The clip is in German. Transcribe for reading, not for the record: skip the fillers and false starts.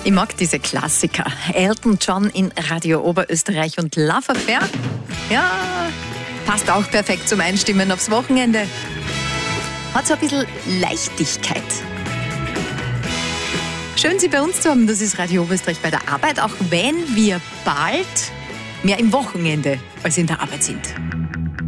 Ich mag diese Klassiker. Elton John in Radio Oberösterreich und Love Affair. Ja, passt auch perfekt zum Einstimmen aufs Wochenende. Hat so ein bisschen Leichtigkeit. Schön, Sie bei uns zu haben. Das ist Radio Oberösterreich bei der Arbeit, auch wenn wir bald mehr im Wochenende als in der Arbeit sind.